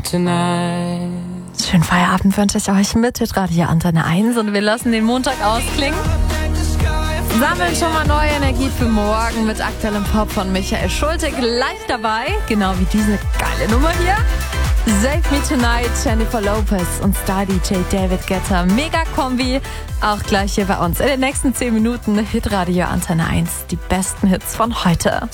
tonight. Schönen Feierabend wünsche ich euch mit Hitradio Antenne 1 und wir lassen den Montag ausklingen. Sammeln schon mal neue Energie für morgen mit aktuellem Pop von Michael Schulte gleich dabei. Genau wie diese geile Nummer hier. Save Me Tonight, Jennifer Lopez und Star-DJ David Guetta. Mega-Kombi, auch gleich hier bei uns. In den nächsten 10 Minuten Hitradio Antenne 1. Die besten Hits von heute.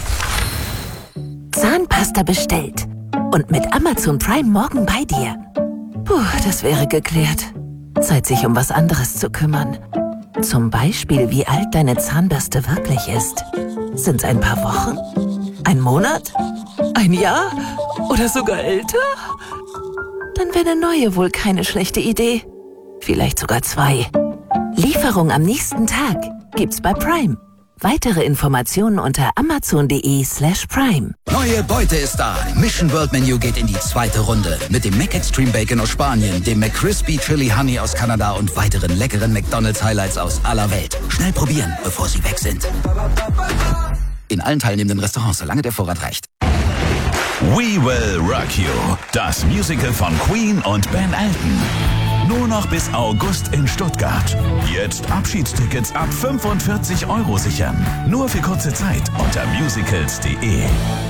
Zahnpasta bestellt. Und mit Amazon Prime morgen bei dir. Puh, das wäre geklärt. Zeit, sich um was anderes zu kümmern. Zum Beispiel, wie alt deine Zahnbürste wirklich ist. Sind's ein paar Wochen? Ein Monat? Ein Jahr? Oder sogar älter? Dann wäre eine neue wohl keine schlechte Idee. Vielleicht sogar 2. Lieferung am nächsten Tag gibt's bei Prime. Weitere Informationen unter amazon.de/prime. Neue Beute ist da. Mission World Menu geht in die 2. Runde. Mit dem McExtreme Bacon aus Spanien, dem McCrispy Chili Honey aus Kanada und weiteren leckeren McDonald's Highlights aus aller Welt. Schnell probieren, bevor sie weg sind. In allen teilnehmenden Restaurants, solange der Vorrat reicht. We Will Rock You. Das Musical von Queen und Ben Elton. Nur noch bis August in Stuttgart. Jetzt Abschiedstickets ab 45 € sichern. Nur für kurze Zeit unter musicals.de.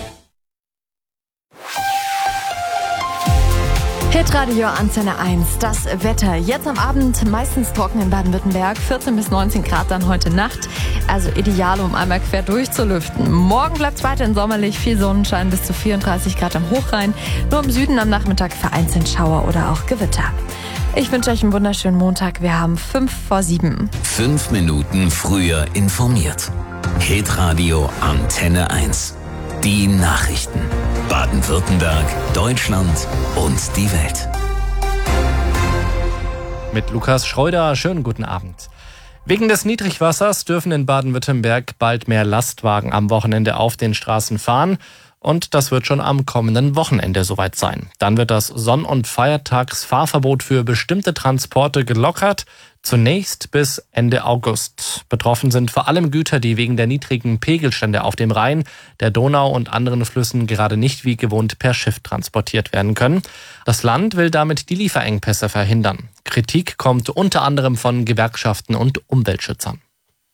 Hitradio Antenne 1, das Wetter. Jetzt am Abend meistens trocken in Baden-Württemberg, 14 bis 19 Grad dann heute Nacht. Also ideal, um einmal quer durchzulüften. Morgen bleibt es weiterhin sommerlich, viel Sonnenschein bis zu 34 Grad am Hochrhein. Nur im Süden am Nachmittag vereinzelt Schauer oder auch Gewitter. Ich wünsche euch einen wunderschönen Montag. Wir haben 6:55. 5 Minuten früher informiert. Hitradio Antenne 1. Die Nachrichten. Baden-Württemberg, Deutschland und die Welt. Mit Lukas Schreuder, schönen guten Abend. Wegen des Niedrigwassers dürfen in Baden-Württemberg bald mehr Lastwagen am Wochenende auf den Straßen fahren. Und das wird schon am kommenden Wochenende soweit sein. Dann wird das Sonn- und Feiertagsfahrverbot für bestimmte Transporte gelockert. Zunächst bis Ende August. Betroffen sind vor allem Güter, die wegen der niedrigen Pegelstände auf dem Rhein, der Donau und anderen Flüssen gerade nicht wie gewohnt per Schiff transportiert werden können. Das Land will damit die Lieferengpässe verhindern. Kritik kommt unter anderem von Gewerkschaften und Umweltschützern.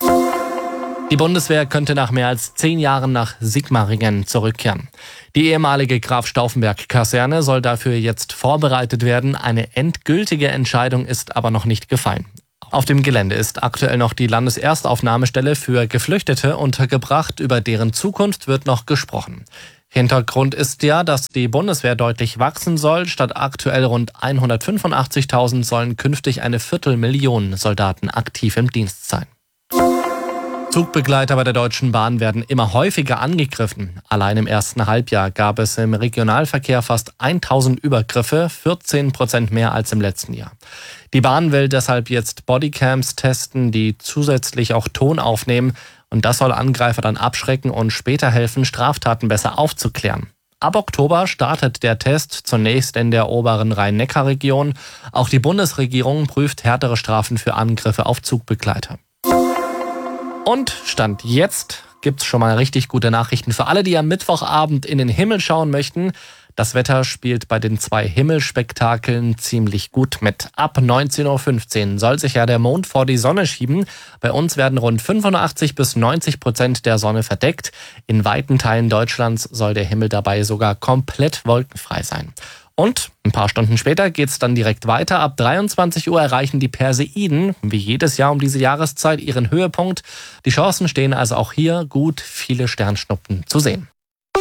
Die Bundeswehr könnte nach mehr als 10 Jahren nach Sigmaringen zurückkehren. Die ehemalige Graf-Stauffenberg-Kaserne soll dafür jetzt vorbereitet werden. Eine endgültige Entscheidung ist aber noch nicht gefallen. Auf dem Gelände ist aktuell noch die Landeserstaufnahmestelle für Geflüchtete untergebracht. Über deren Zukunft wird noch gesprochen. Hintergrund ist ja, dass die Bundeswehr deutlich wachsen soll. Statt aktuell rund 185.000 sollen künftig 250.000 Soldaten aktiv im Dienst sein. Zugbegleiter bei der Deutschen Bahn werden immer häufiger angegriffen. Allein im ersten Halbjahr gab es im Regionalverkehr fast 1000 Übergriffe, 14% mehr als im letzten Jahr. Die Bahn will deshalb jetzt Bodycams testen, die zusätzlich auch Ton aufnehmen. Und das soll Angreifer dann abschrecken und später helfen, Straftaten besser aufzuklären. Ab Oktober startet der Test zunächst in der oberen Rhein-Neckar-Region. Auch die Bundesregierung prüft härtere Strafen für Angriffe auf Zugbegleiter. Und Stand jetzt gibt's schon mal richtig gute Nachrichten für alle, die am Mittwochabend in den Himmel schauen möchten. Das Wetter spielt bei den 2 Himmelspektakeln ziemlich gut mit. Ab 19:15 Uhr soll sich ja der Mond vor die Sonne schieben. Bei uns werden rund 85 bis 90% der Sonne verdeckt. In weiten Teilen Deutschlands soll der Himmel dabei sogar komplett wolkenfrei sein. Und ein paar Stunden später geht's dann direkt weiter. Ab 23 Uhr erreichen die Perseiden, wie jedes Jahr um diese Jahreszeit, ihren Höhepunkt. Die Chancen stehen also auch hier gut, viele Sternschnuppen zu sehen.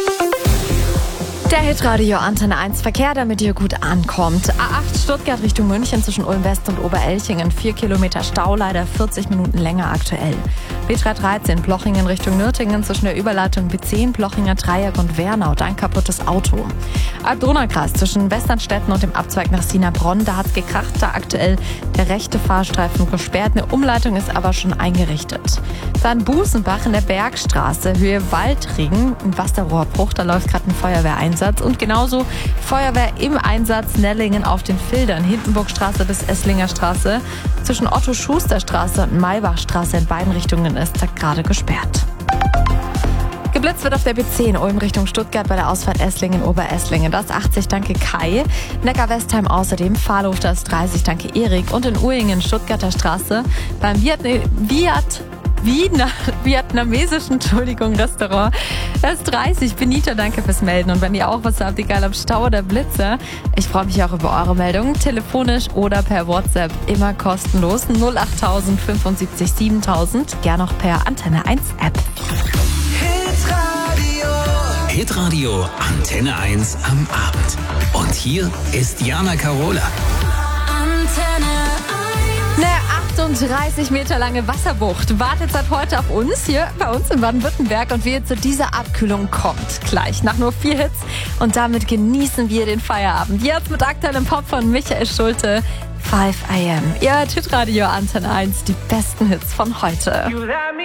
Der Hitradio Antenne 1 Verkehr, damit ihr gut ankommt. A8 Stuttgart Richtung München zwischen Ulm West und Oberelchingen. 4 Kilometer Stau, leider 40 Minuten länger aktuell. B313 Plochingen Richtung Nürtingen zwischen der Überleitung B10, Plochinger Dreieck und Wernau. Ein kaputtes Auto. Alb-Donau-Kreis zwischen Westernstetten und dem Abzweig nach Sina-Bronn. Da hat's gekracht, da aktuell der rechte Fahrstreifen gesperrt. Eine Umleitung ist aber schon eingerichtet. Dann Busenbach in der Bergstraße, Höhe Waldring, im Wasserrohrbruch. Da läuft gerade ein Feuerwehreinsatz. Und genauso Feuerwehr im Einsatz Nellingen auf den Fildern. Hindenburgstraße bis Esslinger Straße. Zwischen Otto-Schuster-Straße und Maybachstraße in beiden Richtungen ist da gerade gesperrt. Geblitzt wird auf der B10 Ulm Richtung Stuttgart bei der Ausfahrt Esslingen-Oberesslingen. Das 80, danke Kai. Neckar-Westheim außerdem, Fahrlof, das 30, danke Erik. Und in Uhingen, Stuttgarter Straße, beim vietnamesischen Restaurant. Das ist 30. Benita, danke fürs Melden. Und wenn ihr auch was habt, egal ob Stau oder Blitze, ich freue mich auch über eure Meldungen. Telefonisch oder per WhatsApp, immer kostenlos. 08000 75 7000. Gern auch per Antenne 1 App. Hitradio Antenne 1 am Abend. Und hier ist Jana Karola. Eine 38 Meter lange Wasserbucht wartet seit heute auf uns, hier bei uns in Baden-Württemberg. Und wie ihr zu dieser Abkühlung kommt, gleich nach nur 4 Hits. Und damit genießen wir den Feierabend. Jetzt mit aktuellem Pop von Michael Schulte, 5 AM. Ihr hört Hitradio Antenne 1, die besten Hits von heute.